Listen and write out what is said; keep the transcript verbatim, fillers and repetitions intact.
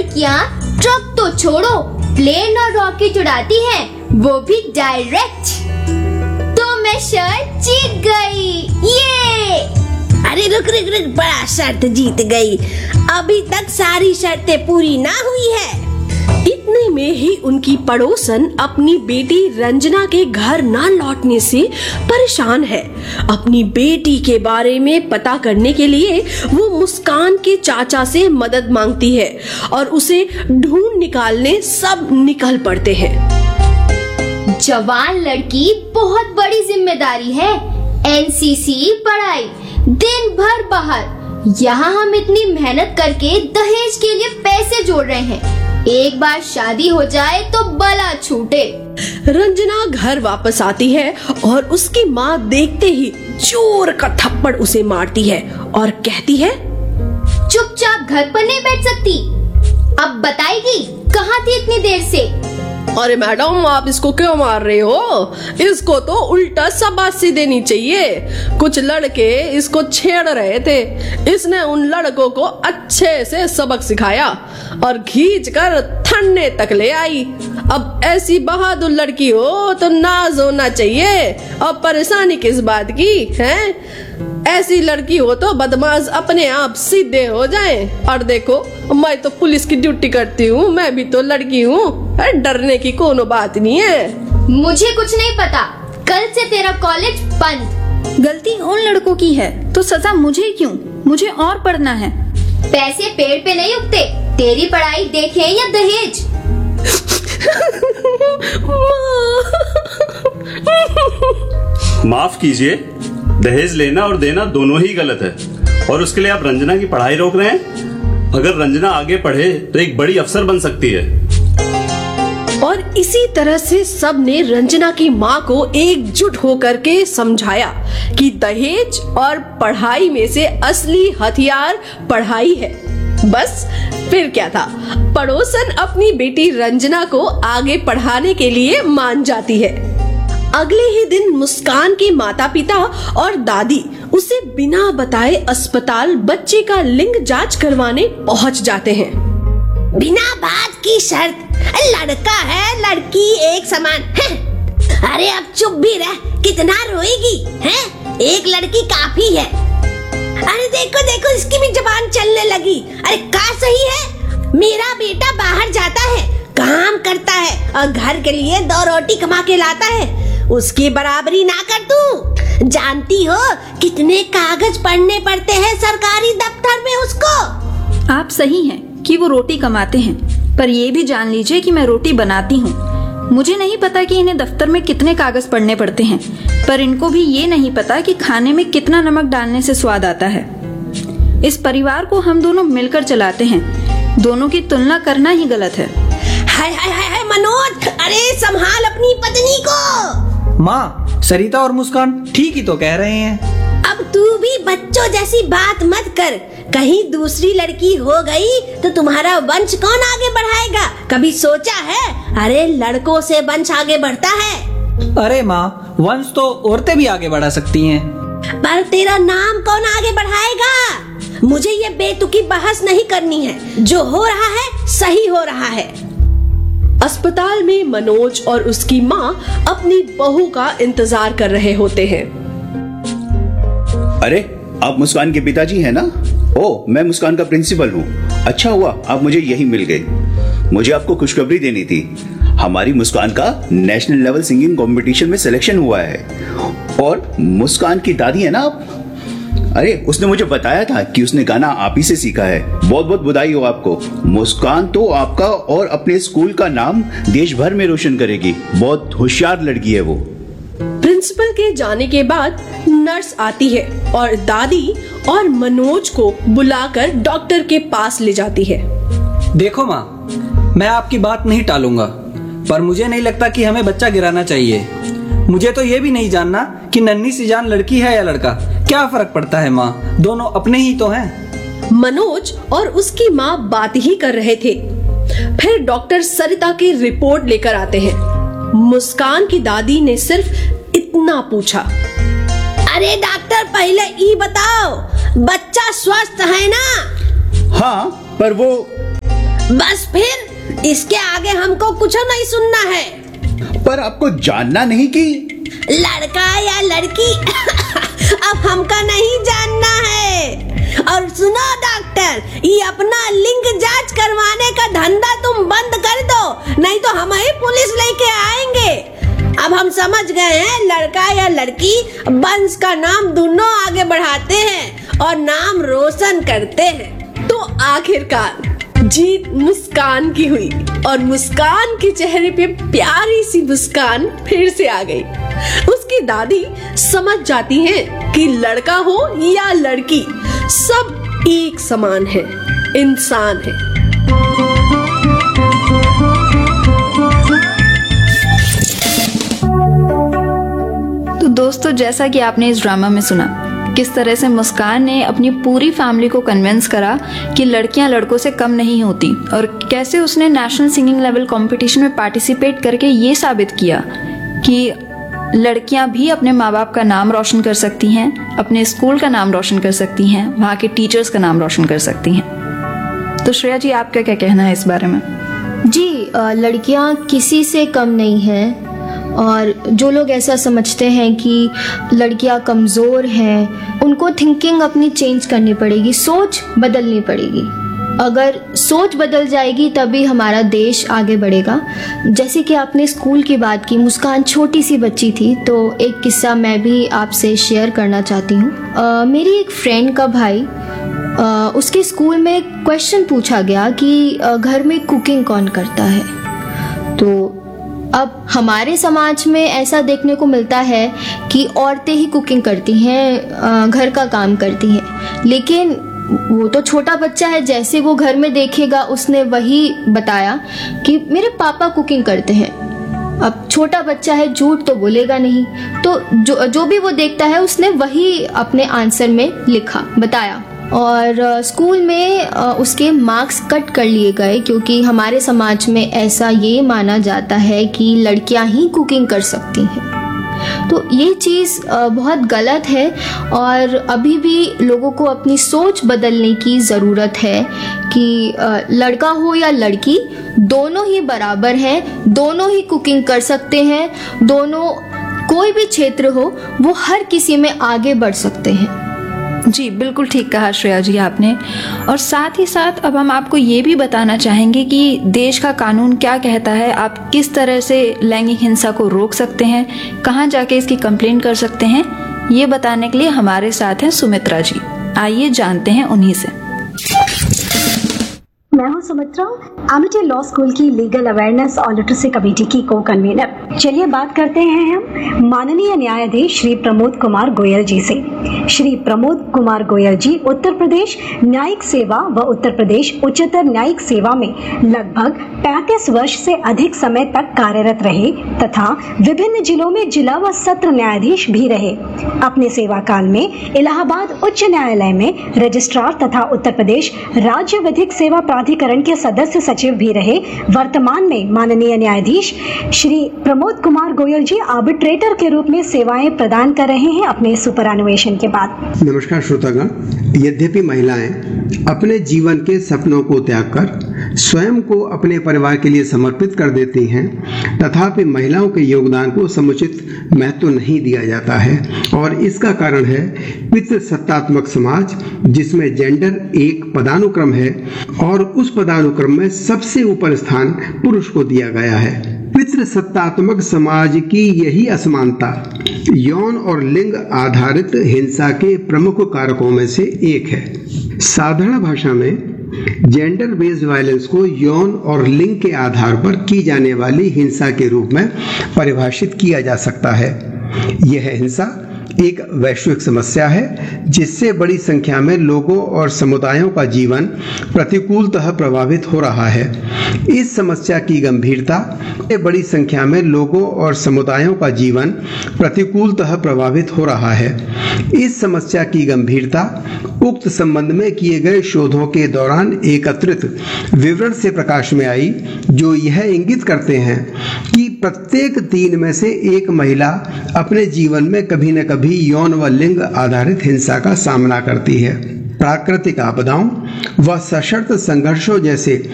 लड़कियां ट्रक तो छोड़ो, प्लेन और रॉकेट उड़ाती हैं, वो भी डायरेक्ट। तो मैं शर्त जीत गई, ये। अरे रुक रुक रुक, बड़ा शर्त जीत गई। अभी तक सारी शर्तें पूरी ना हुई है। इतने में ही उनकी पड़ोसन अपनी बेटी रंजना के घर ना लौटने से परेशान है। अपनी बेटी के बारे में पता करने के लिए वो मुस्कान के चाचा से मदद मांगती है और उसे ढूंढ निकालने सब निकल पड़ते हैं। जवान लड़की बहुत बड़ी जिम्मेदारी है। एन सी सी पढ़ाई, दिन भर बाहर। यहाँ हम इतनी मेहनत करके दहेज के लिए पैसे जोड़ रहे हैं। एक बार शादी हो जाए तो बला छूटे। रंजना घर वापस आती है और उसकी माँ देखते ही जोर का थप्पड़ उसे मारती है और कहती है, चुपचाप घर पर नहीं बैठ सकती। अब बताएगी कहाँ थी इतनी देर से? अरे मैडम, आप इसको क्यों मार रहे हो? इसको तो उल्टा शाबाशी देनी चाहिए। कुछ लड़के इसको छेड़ रहे थे, इसने उन लड़कों को अच्छे से सबक सिखाया और खींच कर थन्ने तक ले आई। अब ऐसी बहादुर लड़की हो तो नाज होना चाहिए, और परेशानी किस बात की है? ऐसी लड़की हो तो बदमाश अपने आप सीधे हो जाएं। और देखो, मैं तो पुलिस की ड्यूटी करती हूँ, मैं भी तो लड़की हूँ, डरने की कोनो बात नहीं है। मुझे कुछ नहीं पता, कल से तेरा कॉलेज बंद। गलती उन लड़कों की है तो सजा मुझे क्यों? मुझे और पढ़ना है। पैसे पेड़ पे नहीं उगते, तेरी पढ़ाई देखे या दहेज। माफ कीजिए, दहेज लेना और देना दोनों ही गलत है, और उसके लिए आप रंजना की पढ़ाई रोक रहे हैं। अगर रंजना आगे पढ़े तो एक बड़ी अफसर बन सकती है। और इसी तरह से सब ने रंजना की माँ को एकजुट होकर के समझाया कि दहेज और पढ़ाई में से असली हथियार पढ़ाई है। बस फिर क्या था, पड़ोसन अपनी बेटी रंजना को आगे पढ़ाने के लिए मान जाती है। अगले ही दिन मुस्कान के माता पिता और दादी उसे बिना बताए अस्पताल बच्चे का लिंग जांच करवाने पहुंच जाते हैं। बिना बात की शर्त, लड़का है लड़की एक समान है। अरे अब चुप भी रह, कितना रोएगी है? एक लड़की काफी है। अरे देखो देखो, इसकी भी जुबान चलने लगी। अरे का सही है, मेरा बेटा बाहर जाता है, काम करता है और घर के लिए दो रोटी कमा के लाता है। उसकी बराबरी ना कर तू। जानती हो कितने कागज पढ़ने पड़ते हैं सरकारी दफ्तर में उसको। आप सही हैं कि वो रोटी कमाते हैं, पर ये भी जान लीजिए कि मैं रोटी बनाती हूँ। मुझे नहीं पता कि इन्हें दफ्तर में कितने कागज पढ़ने पड़ते हैं, पर इनको भी ये नहीं पता कि खाने में कितना नमक डालने से स्वाद आता है। इस परिवार को हम दोनों मिलकर चलाते हैं, दोनों की तुलना करना ही गलत है। हाय हाय हाय हाय मनोज, अरे संभाल अपनी पत्नी को। माँ, सरिता और मुस्कान ठीक ही तो कह रहे हैं। अब तू भी बच्चों जैसी बात मत कर। कहीं दूसरी लड़की हो गई तो तुम्हारा वंश कौन आगे बढ़ाएगा? कभी सोचा है? अरे लड़कों से वंश आगे बढ़ता है। अरे माँ, वंश तो औरतें भी आगे बढ़ा सकती हैं। पर तेरा नाम कौन आगे बढ़ाएगा? मुझे ये बेतुकी बहस नहीं करनी है। जो हो रहा है सही हो रहा है। अस्पताल में मनोज और उसकी माँ अपनी बहू का इंतजार कर रहे होते हैं। अरे, आप मुस्कान के पिताजी हैं ना? ओ, मैं मुस्कान का प्रिंसिपल हूँ। अच्छा हुआ आप मुझे यही मिल गए। मुझे आपको खुशखबरी देनी थी। हमारी मुस्कान का नेशनल लेवल सिंगिंग कंपटीशन में सिलेक्शन हुआ है। और मुस्कान की दादी है ना आप? अरे, उसने मुझे बताया था कि उसने गाना आप ही से सीखा है। बहुत बहुत बधाई हो आपको। मुस्कान तो आपका और अपने स्कूल का नाम देश भर में रोशन करेगी। बहुत होशियार लड़की है वो। प्रिंसिपल के जाने के बाद नर्स आती है और दादी और मनोज को बुलाकर डॉक्टर के पास ले जाती है। देखो माँ, मैं आपकी बात नहीं टालूंगा, पर मुझे नहीं लगता कि हमें बच्चा गिराना चाहिए। मुझे तो ये भी नहीं जानना कि नन्ही सी जान लड़की है या लड़का, क्या फर्क पड़ता है माँ, दोनों अपने ही तो हैं। मनोज और उसकी माँ बात ही कर रहे थे। फिर डॉक्टर सरिता की रिपोर्ट लेकर आते हैं। मुस्कान की दादी ने सिर्फ इतना पूछा, अरे डॉक्टर, पहले ये बताओ, बच्चा स्वस्थ है ना? हाँ, पर वो बस फिर इसके आगे हमको कुछ नहीं सुनना है। पर आपको जानना नहीं कि लड़का या लड़की अब हमका नहीं जानना है। और सुनो डॉक्टर, ये अपना लिंग जांच करवाने का धंधा तुम बंद कर दो, नहीं तो हम ही पुलिस लेके आएंगे। अब हम समझ गए हैं, लड़का या लड़की वंश का नाम दोनों आगे बढ़ाते हैं और नाम रोशन करते हैं। तो आखिरकार जीत मुस्कान की हुई और मुस्कान के चेहरे पे प्यारी सी मुस्कान फिर से आ गई। उसकी दादी समझ जाती हैं कि लड़का हो या लड़की, सब एक समान है, इंसान है। तो दोस्तों, जैसा कि आपने इस ड्रामा में सुना किस तरह से मुस्कान ने अपनी पूरी फैमिली को कन्विंस करा कि लड़कियां लड़कों से कम नहीं होती, और कैसे उसने नेशनल सिंगिंग लेवल कंपटीशन में पार्टिसिपेट करके ये साबित किया कि लड़कियां भी अपने माँ बाप का नाम रोशन कर सकती हैं, अपने स्कूल का नाम रोशन कर सकती हैं, वहाँ के टीचर्स का नाम रोशन कर सकती हैं। तो श्रेया जी, आपका क्या कहना है इस बारे में? जी, लड़कियां किसी से कम नहीं हैं, और जो लोग ऐसा समझते हैं कि लड़कियां कमज़ोर हैं, उनको थिंकिंग अपनी चेंज करनी पड़ेगी, सोच बदलनी पड़ेगी। अगर सोच बदल जाएगी तभी हमारा देश आगे बढ़ेगा। जैसे कि आपने स्कूल की बात की, मुस्कान छोटी सी बच्ची थी, तो एक किस्सा मैं भी आपसे शेयर करना चाहती हूँ। मेरी एक फ्रेंड का भाई, आ, उसके स्कूल में क्वेश्चन पूछा गया कि आ, घर में कुकिंग कौन करता है। तो अब हमारे समाज में ऐसा देखने को मिलता है कि औरतें ही कुकिंग करती हैं, घर का काम करती हैं, लेकिन वो तो छोटा बच्चा है, जैसे वो घर में देखेगा उसने वही बताया कि मेरे पापा कुकिंग करते हैं। अब छोटा बच्चा है, झूठ तो बोलेगा नहीं, तो जो जो भी वो देखता है उसने वही अपने आंसर में लिखा, बताया। और स्कूल में उसके मार्क्स कट कर लिए गए, क्योंकि हमारे समाज में ऐसा ये माना जाता है कि लड़कियां ही कुकिंग कर सकती हैं। तो ये चीज़ बहुत गलत है, और अभी भी लोगों को अपनी सोच बदलने की ज़रूरत है कि लड़का हो या लड़की, दोनों ही बराबर हैं, दोनों ही कुकिंग कर सकते हैं, दोनों कोई भी क्षेत्र हो वो हर किसी में आगे बढ़ सकते हैं। जी, बिल्कुल ठीक कहा श्रेया जी आपने। और साथ ही साथ अब हम आपको ये भी बताना चाहेंगे कि देश का कानून क्या कहता है, आप किस तरह से लैंगिक हिंसा को रोक सकते हैं, कहाँ जाके इसकी कंप्लेंट कर सकते हैं। ये बताने के लिए हमारे साथ हैं सुमित्रा जी। आइए जानते हैं उन्हीं से। मैं हूं सुमित्रा, एमिटी लॉ स्कूल की लीगल अवेयरनेस और लिटरेसी कमेटी की को कन्वीनर। चलिए बात करते हैं हम माननीय न्यायाधीश श्री प्रमोद कुमार गोयल जी से। श्री प्रमोद कुमार गोयल जी उत्तर प्रदेश न्यायिक सेवा व उत्तर प्रदेश उच्चतर न्यायिक सेवा में लगभग पैंतीस वर्ष से अधिक समय तक कार्यरत रहे तथा विभिन्न जिलों में जिला व सत्र न्यायाधीश भी रहे। अपने सेवा काल में इलाहाबाद उच्च न्यायालय में रजिस्ट्रार तथा उत्तर प्रदेश राज्य विधिक सेवा प्राधिकरण के सदस्य सचिव भी रहे। वर्तमान में माननीय न्यायाधीश श्री प्रमोद कुमार गोयल जी आर्बिट्रेटर के रूप में सेवाएं प्रदान कर रहे हैं अपने सुपरएनुएशन के बाद। नमस्कार श्रोतागण, यद्यपि महिलाएं अपने जीवन के सपनों को त्याग कर स्वयं को अपने परिवार के लिए समर्पित कर देती हैं, तथापि महिलाओं के योगदान को समुचित महत्व नहीं दिया जाता है, और इसका कारण है पितृसत्तात्मक समाज, जिसमें जेंडर एक पदानुक्रम है और उस पदानुक्रम में सबसे ऊपर स्थान पुरुष को दिया गया है। पितृसत्तात्मक समाज की यही असमानता यौन और लिंग आधारित हिंसा के प्रमुख कारकों में से एक है। साधारण भाषा में जेंडर बेस्ड वायलेंस को यौन और लिंग के आधार पर की जाने वाली हिंसा के रूप में परिभाषित किया जा सकता है। यह हिंसा एक वैश्विक समस्या है जिससे बड़ी संख्या में लोगों और समुदायों का जीवन प्रतिकूलतः प्रभावित हो रहा है। इस समस्या की गंभीरता बड़ी संख्या में लोगों और समुदायों का जीवन प्रतिकूलतः प्रभावित हो रहा है। इस समस्या की गंभीरता उक्त संबंध में किए गए शोधों के दौरान एकत्रित विवरण से प्रकाश में आई, जो यह इंगित करते हैं कि प्रत्येक तीन में से एक महिला अपने जीवन में कभी न कभी यौन व लिंग आधारित हिंसा का सामना करती है। प्राकृतिक आपदाओं व सशर्त संघर्षों जैसे